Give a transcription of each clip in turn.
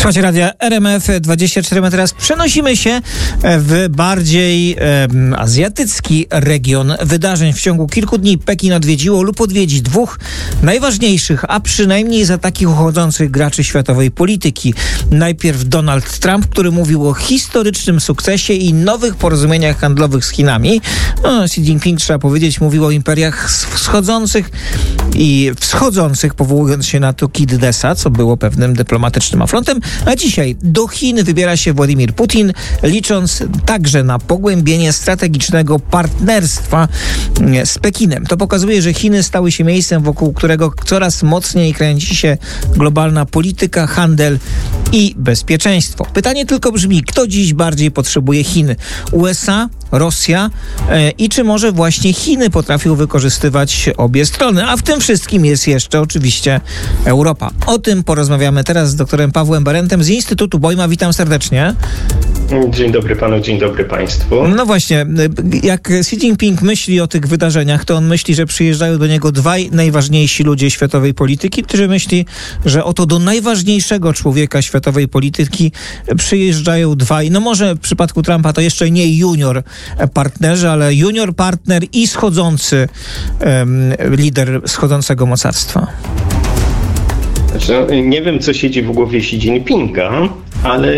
Słuchajcie radia RMF24. Teraz przenosimy się w bardziej azjatycki region wydarzeń. W ciągu kilku dni Pekin odwiedziło lub odwiedzi dwóch najważniejszych, a przynajmniej za takich uchodzących graczy światowej polityki. Najpierw Donald Trump, który mówił o historycznym sukcesie i nowych porozumieniach handlowych z Chinami. Xi Jinping, trzeba powiedzieć, mówił o imperiach wschodzących i wschodzących, powołując się na Tukididesa, co było pewnym dyplomatycznym afrontem. A dzisiaj do Chin wybiera się Władimir Putin, licząc także na pogłębienie strategicznego partnerstwa z Pekinem. To pokazuje, że Chiny stały się miejscem, wokół którego coraz mocniej kręci się globalna polityka, handel i bezpieczeństwo. Pytanie tylko brzmi, kto dziś bardziej potrzebuje Chin? USA, Rosja i czy może właśnie Chiny potrafią wykorzystywać obie strony? A w tym wszystkim jest jeszcze oczywiście Europa. O tym porozmawiamy teraz z doktorem Pawłem Barentem z Instytutu Bojma. Witam serdecznie. Dzień dobry panu, dzień dobry państwu. No właśnie, jak Xi Jinping myśli o tych wydarzeniach, to on myśli, że przyjeżdżają do niego dwaj najważniejsi ludzie światowej polityki, którzy myśli, że oto do najważniejszego człowieka światowej polityki przyjeżdżają dwaj, no może w przypadku Trumpa to jeszcze nie junior partnerzy, ale junior partner i schodzący lider schodzącego mocarstwa. Znaczy, nie wiem, co siedzi w głowie Xi Jinpinga, ale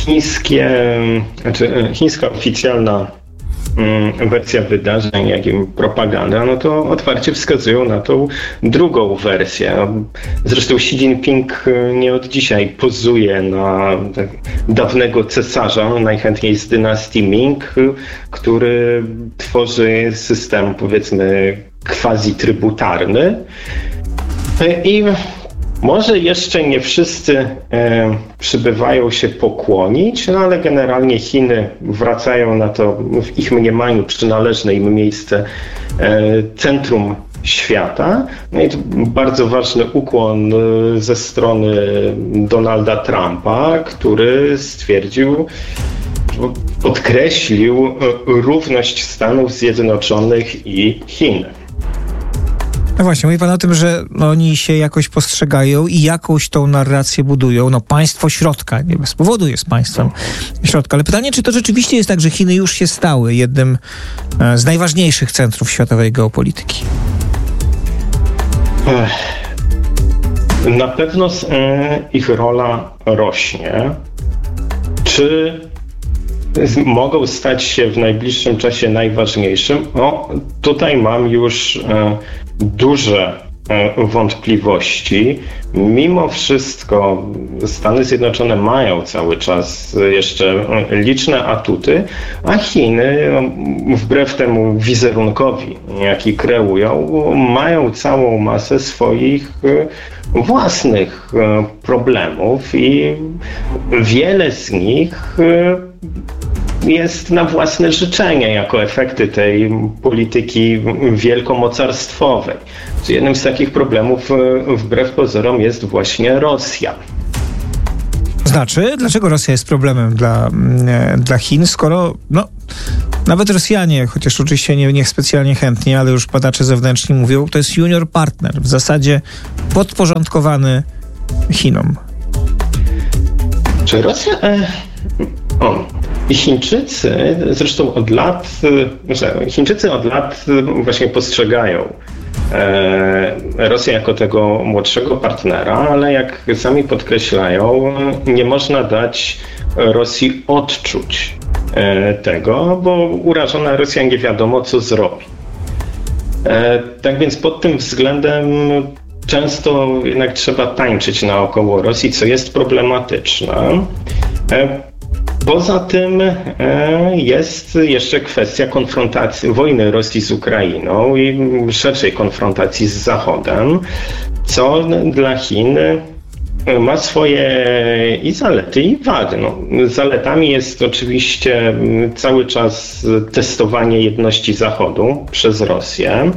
chińska oficjalna wersja wydarzeń, jak i propaganda, no to otwarcie wskazują na tą drugą wersję. Zresztą Xi Jinping nie od dzisiaj pozuje na dawnego cesarza, najchętniej z dynastii Ming, który tworzy system, powiedzmy, quasi-trybutarny. I może jeszcze nie wszyscy przybywają się pokłonić, no ale generalnie Chiny wracają na to w ich mniemaniu przynależne im miejsce centrum świata. No i to bardzo ważny ukłon ze strony Donalda Trumpa, który stwierdził, podkreślił równość Stanów Zjednoczonych i Chin. No właśnie, mówi pan o tym, że oni się jakoś postrzegają i jakąś tą narrację budują. No państwo środka, nie bez powodu jest państwem środka. Ale pytanie, czy to rzeczywiście jest tak, że Chiny już się stały jednym z najważniejszych centrów światowej geopolityki? Na pewno ich rola rośnie. Czy mogą stać się w najbliższym czasie najważniejszym? No, tutaj mam już duże wątpliwości. Mimo wszystko Stany Zjednoczone mają cały czas jeszcze liczne atuty, a Chiny, wbrew temu wizerunkowi, jaki kreują, mają całą masę swoich własnych problemów i wiele z nich jest na własne życzenie jako efekty tej polityki wielkomocarstwowej. Jednym z takich problemów wbrew pozorom jest właśnie Rosja. Znaczy, dlaczego Rosja jest problemem dla Chin, skoro nawet Rosjanie, chociaż oczywiście nie specjalnie chętnie, ale już badacze zewnętrzni mówią, to jest junior partner, w zasadzie podporządkowany Chinom. Czy Rosja... Chińczycy zresztą od lat właśnie postrzegają Rosję jako tego młodszego partnera, ale jak sami podkreślają, nie można dać Rosji odczuć tego, bo urażona Rosja nie wiadomo, co zrobi. Tak więc pod tym względem często jednak trzeba tańczyć naokoło Rosji, co jest problematyczne. Poza tym jest jeszcze kwestia konfrontacji, wojny Rosji z Ukrainą i szerszej konfrontacji z Zachodem, co dla Chin ma swoje i zalety, i wady. Zaletami jest oczywiście cały czas testowanie jedności Zachodu przez Rosję.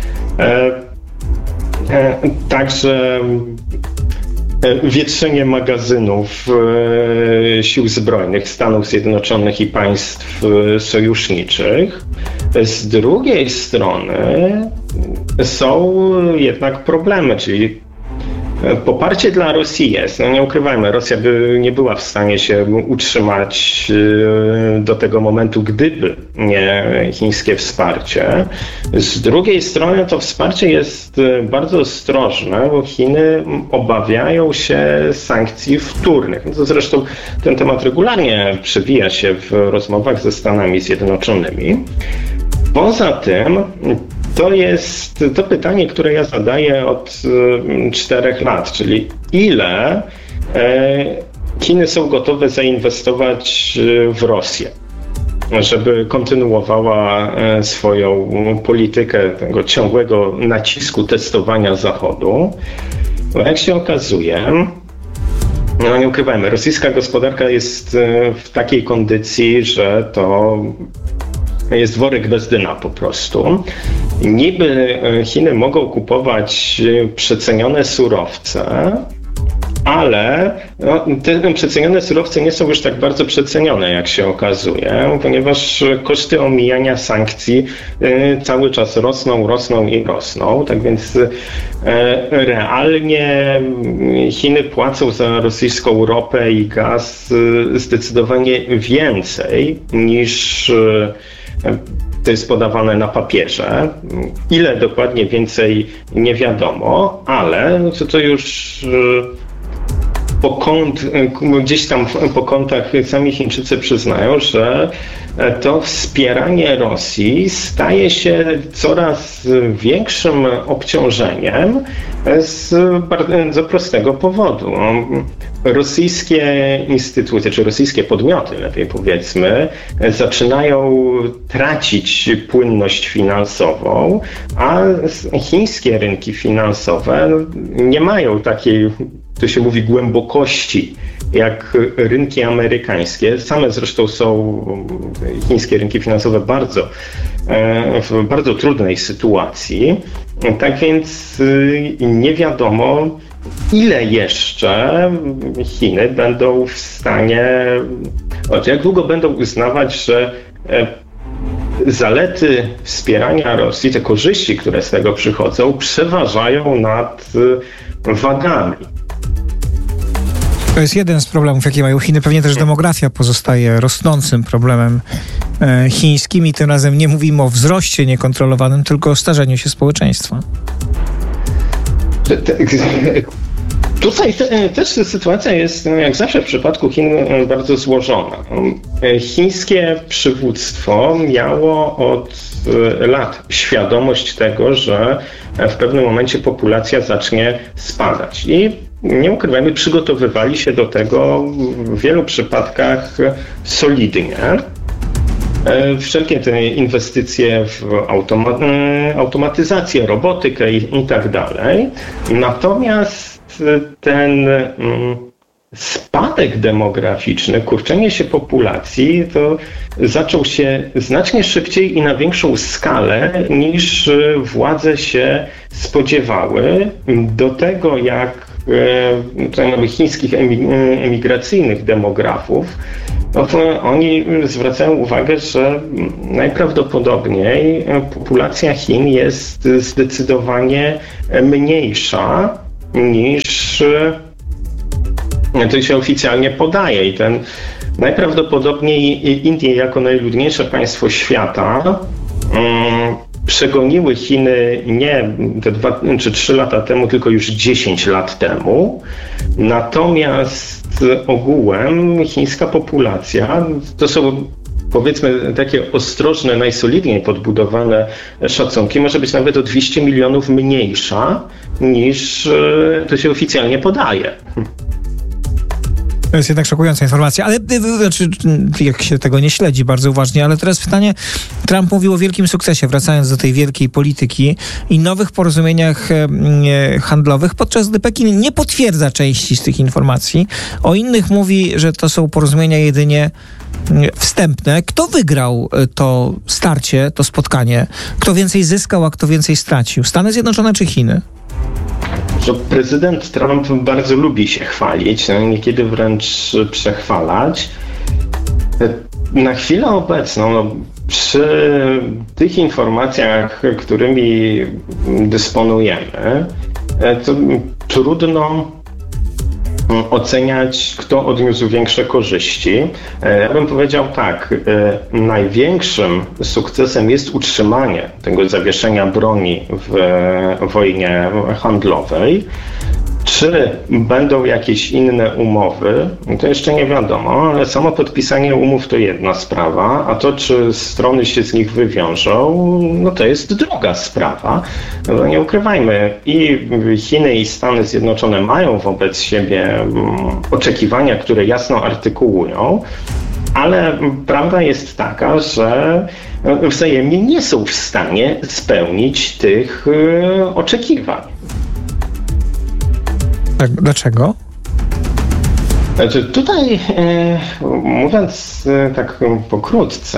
Także wietrzenie magazynów sił zbrojnych Stanów Zjednoczonych i państw sojuszniczych. Z drugiej strony są jednak problemy, czyli Poparcie dla Rosji jest. No nie ukrywajmy, Rosja by nie była w stanie się utrzymać do tego momentu, gdyby nie chińskie wsparcie. Z drugiej strony to wsparcie jest bardzo ostrożne, bo Chiny obawiają się sankcji wtórnych. No to zresztą ten temat regularnie przewija się w rozmowach ze Stanami Zjednoczonymi. Poza tym to jest to pytanie, które ja zadaję od 4 lat, czyli ile Chiny są gotowe zainwestować w Rosję, żeby kontynuowała swoją politykę tego ciągłego nacisku, testowania Zachodu. Bo jak się okazuje, no nie ukrywajmy, rosyjska gospodarka jest w takiej kondycji, że to jest worek bez dna po prostu. Niby Chiny mogą kupować przecenione surowce, ale te przecenione surowce nie są już tak bardzo przecenione, jak się okazuje, ponieważ koszty omijania sankcji cały czas rosną i rosną. Tak więc realnie Chiny płacą za rosyjską ropę i gaz zdecydowanie więcej niż to jest podawane na papierze. Ile dokładnie więcej nie wiadomo, ale to już gdzieś tam po kątach sami Chińczycy przyznają, że to wspieranie Rosji staje się coraz większym obciążeniem z bardzo prostego powodu. Rosyjskie instytucje, czy rosyjskie podmioty, lepiej powiedzmy, zaczynają tracić płynność finansową, a chińskie rynki finansowe nie mają takiej, to się mówi, głębokości jak rynki amerykańskie. Same zresztą są chińskie rynki finansowe w bardzo trudnej sytuacji. Tak więc nie wiadomo, ile jeszcze Chiny będą w stanie, jak długo będą uznawać, że zalety wspierania Rosji, te korzyści, które z tego przychodzą, przeważają nad wadami. To jest jeden z problemów, jakie mają Chiny. Pewnie też demografia pozostaje rosnącym problemem chińskim i tym razem nie mówimy o wzroście niekontrolowanym, tylko o starzeniu się społeczeństwa. Tutaj też sytuacja jest, jak zawsze w przypadku Chin, bardzo złożona. Chińskie przywództwo miało od lat świadomość tego, że w pewnym momencie populacja zacznie spadać. I nie ukrywajmy, przygotowywali się do tego w wielu przypadkach solidnie. Wszelkie te inwestycje w automatyzację, robotykę i tak dalej. Natomiast ten spadek demograficzny, kurczenie się populacji, to zaczął się znacznie szybciej i na większą skalę niż władze się spodziewały. Do tego, jak chińskich emigracyjnych demografów, no to oni zwracają uwagę, że najprawdopodobniej populacja Chin jest zdecydowanie mniejsza niż to się oficjalnie podaje. I ten najprawdopodobniej Indie jako najludniejsze państwo świata przegoniły Chiny nie te 2 czy 3 lata temu, tylko już 10 lat temu. Natomiast ogółem chińska populacja, to są powiedzmy takie ostrożne, najsolidniej podbudowane szacunki, może być nawet o 200 milionów mniejsza niż to się oficjalnie podaje. To jest jednak szokująca informacja, ale znaczy, jak się tego nie śledzi bardzo uważnie, ale teraz pytanie, Trump mówił o wielkim sukcesie, wracając do tej wielkiej polityki i nowych porozumieniach handlowych, podczas gdy Pekin nie potwierdza części z tych informacji. O innych mówi, że to są porozumienia jedynie wstępne. Kto wygrał to starcie, to spotkanie? Kto więcej zyskał, a kto więcej stracił? Stany Zjednoczone czy Chiny? Że prezydent Trump bardzo lubi się chwalić, niekiedy wręcz przechwalać. Na chwilę obecną, przy tych informacjach, którymi dysponujemy, to trudno oceniać, kto odniósł większe korzyści. Ja bym powiedział tak, największym sukcesem jest utrzymanie tego zawieszenia broni w wojnie handlowej. Czy będą jakieś inne umowy, to jeszcze nie wiadomo, ale samo podpisanie umów to jedna sprawa, a to, czy strony się z nich wywiążą, no to jest druga sprawa. No nie ukrywajmy, i Chiny, i Stany Zjednoczone mają wobec siebie oczekiwania, które jasno artykułują, ale prawda jest taka, że wzajemnie nie są w stanie spełnić tych oczekiwań. Tak, dlaczego? Znaczy tutaj, mówiąc tak pokrótce,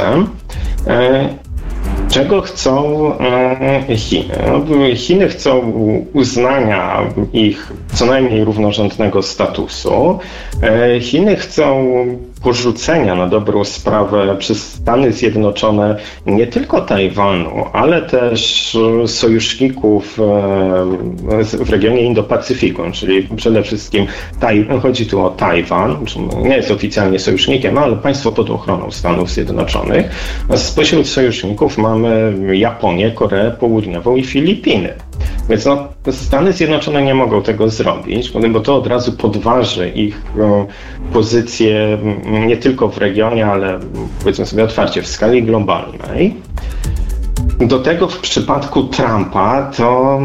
czego chcą Chiny? Chiny chcą uznania ich co najmniej równorzędnego statusu. Chiny chcą porzucenia na dobrą sprawę przez Stany Zjednoczone nie tylko Tajwanu, ale też sojuszników w regionie Indo-Pacyfiku, czyli przede wszystkim chodzi tu o Tajwan, nie jest oficjalnie sojusznikiem, ale państwo pod ochroną Stanów Zjednoczonych. Spośród sojuszników mamy Japonię, Koreę Południową i Filipiny. Więc Stany Zjednoczone nie mogą tego zrobić, bo to od razu podważy ich pozycję nie tylko w regionie, ale powiedzmy sobie otwarcie, w skali globalnej. Do tego w przypadku Trumpa to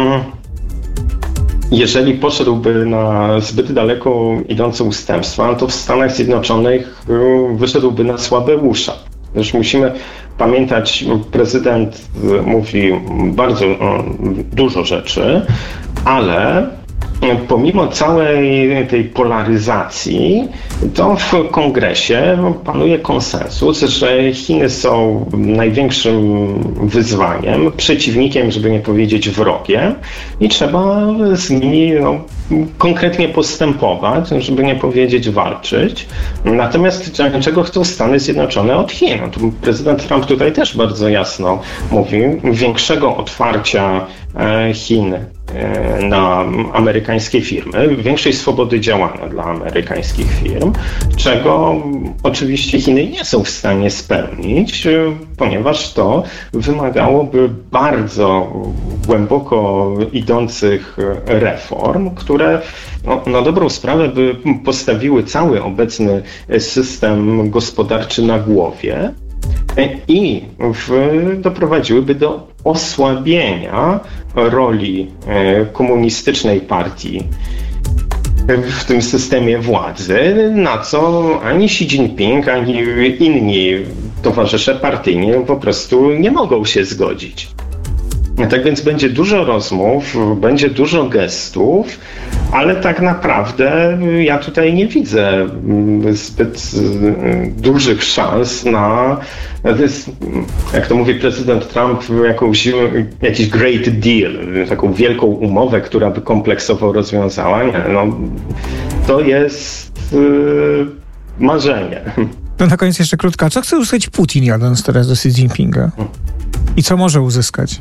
jeżeli poszedłby na zbyt daleko idące ustępstwa, to w Stanach Zjednoczonych wyszedłby na słabe usza. Też musimy pamiętać, prezydent mówi bardzo dużo rzeczy, ale pomimo całej tej polaryzacji, to w Kongresie panuje konsensus, że Chiny są największym wyzwaniem, przeciwnikiem, żeby nie powiedzieć wrogiem, i trzeba z nimi konkretnie postępować, żeby nie powiedzieć walczyć. Natomiast czego chcą Stany Zjednoczone od Chin? Prezydent Trump tutaj też bardzo jasno mówi, większego otwarcia Chin na amerykańskie firmy, większej swobody działania dla amerykańskich firm, czego oczywiście Chiny nie są w stanie spełnić, ponieważ to wymagałoby bardzo głęboko idących reform, które na dobrą sprawę by postawiły cały obecny system gospodarczy na głowie i doprowadziłyby do osłabienia roli komunistycznej partii w tym systemie władzy, na co ani Xi Jinping, ani inni towarzysze partyjni po prostu nie mogą się zgodzić. Tak więc będzie dużo rozmów, będzie dużo gestów, ale tak naprawdę ja tutaj nie widzę zbyt dużych szans na, jak to mówi prezydent Trump, jakiś great deal, taką wielką umowę, która by kompleksowo rozwiązała. Nie, to jest marzenie. No na koniec jeszcze krótka. Co chce uzyskać Putin, jadąc teraz do Xi Jinpinga? I co może uzyskać?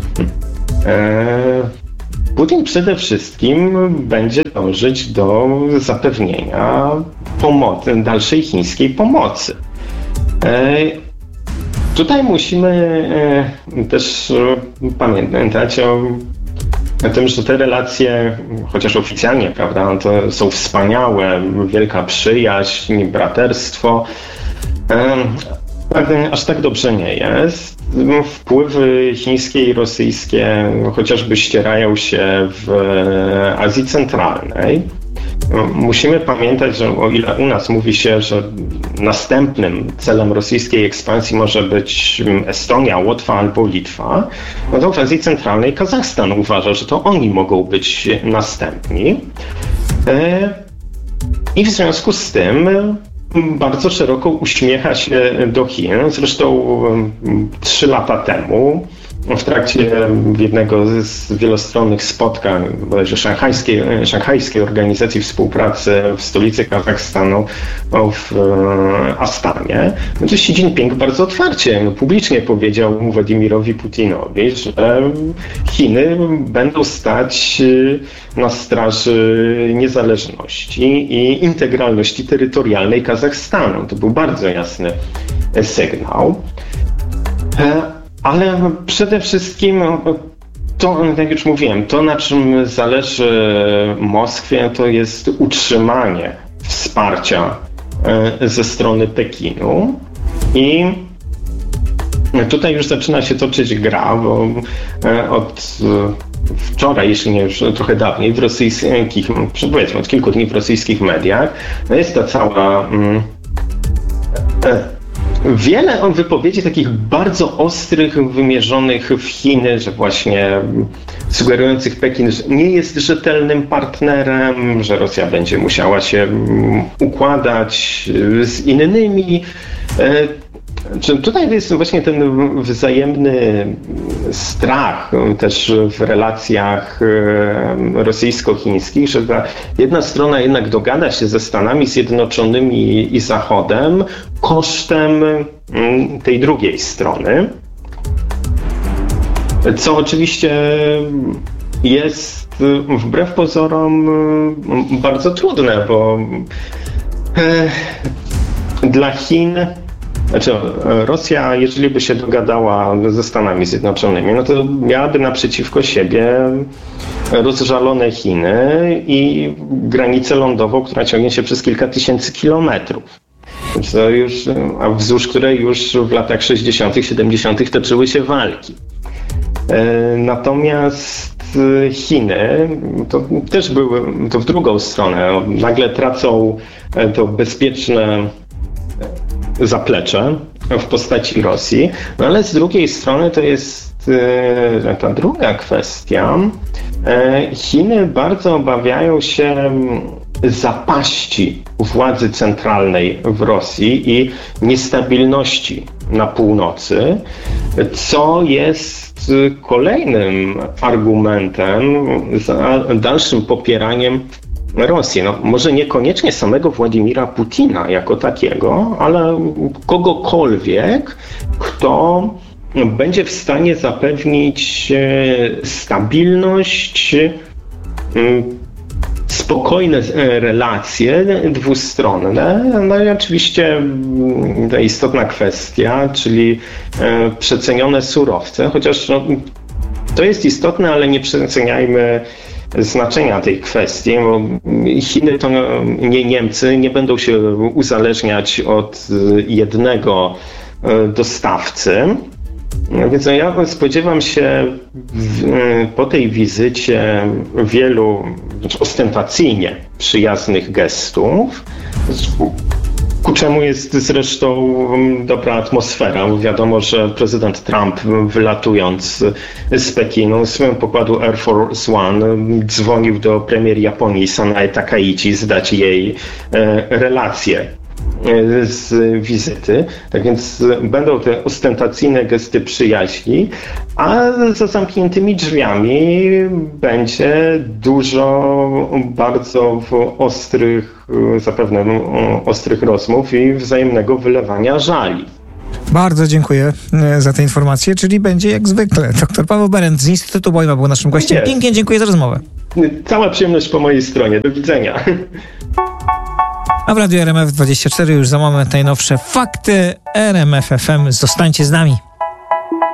Putin przede wszystkim będzie dążyć do zapewnienia dalszej chińskiej pomocy. Tutaj musimy też pamiętać o tym, że te relacje, chociaż oficjalnie, prawda, to są wspaniałe, wielka przyjaźń, braterstwo. Aż tak dobrze nie jest. Wpływy chińskie i rosyjskie chociażby ścierają się w Azji Centralnej. Musimy pamiętać, że o ile u nas mówi się, że następnym celem rosyjskiej ekspansji może być Estonia, Łotwa albo Litwa, to w Azji Centralnej Kazachstan uważa, że to oni mogą być następni. I w związku z tym bardzo szeroko uśmiecha się do Chin. Zresztą 3 lata temu w trakcie jednego z wielostronnych spotkań bodajże szanghajskiej organizacji współpracy w stolicy Kazachstanu w Astanie, to Xi Jinping bardzo otwarcie, publicznie powiedział Władimirowi Putinowi, że Chiny będą stać na straży niezależności i integralności terytorialnej Kazachstanu. To był bardzo jasny sygnał. Ale przede wszystkim to, jak już mówiłem, to na czym zależy Moskwie, to jest utrzymanie wsparcia ze strony Pekinu i tutaj już zaczyna się toczyć gra, bo od wczoraj, jeśli nie już trochę dawniej, w rosyjskich, powiedzmy od kilku dni w rosyjskich mediach, jest ta cała wiele wypowiedzi takich bardzo ostrych, wymierzonych w Chiny, że właśnie sugerujących Pekin, że nie jest rzetelnym partnerem, że Rosja będzie musiała się układać z innymi. Tutaj jest właśnie ten wzajemny strach też w relacjach rosyjsko-chińskich, że jedna strona jednak dogada się ze Stanami Zjednoczonymi i Zachodem kosztem tej drugiej strony, co oczywiście jest wbrew pozorom bardzo trudne, bo dla Chin, Rosja, jeżeli by się dogadała ze Stanami Zjednoczonymi, no to miałaby naprzeciwko siebie rozżalone Chiny i granicę lądową, która ciągnie się przez kilka tysięcy kilometrów. A wzdłuż której już w latach 60., 70. toczyły się walki. Natomiast Chiny to też były to w drugą stronę. Nagle tracą to bezpieczne zaplecze w postaci Rosji, no ale z drugiej strony to jest ta druga kwestia. Chiny bardzo obawiają się zapaści władzy centralnej w Rosji i niestabilności na północy, co jest kolejnym argumentem za dalszym popieraniem Rosji. No, może niekoniecznie samego Władimira Putina jako takiego, ale kogokolwiek, kto będzie w stanie zapewnić stabilność, spokojne relacje dwustronne. No i oczywiście ta istotna kwestia, czyli przecenione surowce, chociaż to jest istotne, ale nie przeceniajmy znaczenia tej kwestii, bo Chiny to nie Niemcy, nie będą się uzależniać od jednego dostawcy. Więc ja spodziewam się po tej wizycie wielu ostentacyjnie przyjaznych gestów, ku czemu jest zresztą dobra atmosfera. Wiadomo, że prezydent Trump, wylatując z Pekinu z pokładu Air Force One, dzwonił do premier Japonii Sanae Takaichi zdać jej relacje z wizyty. Tak więc będą te ostentacyjne gesty przyjaźni, a za zamkniętymi drzwiami będzie dużo bardzo ostrych, zapewne ostrych rozmów i wzajemnego wylewania żali. Bardzo dziękuję za te informacje, czyli będzie jak zwykle. Dr Paweł Berend z Instytutu Bojma był naszym gościem. Pięknie dziękuję za rozmowę. Cała przyjemność po mojej stronie. Do widzenia. A w Radiu RMF24 już za moment najnowsze fakty RMF FM. Zostańcie z nami.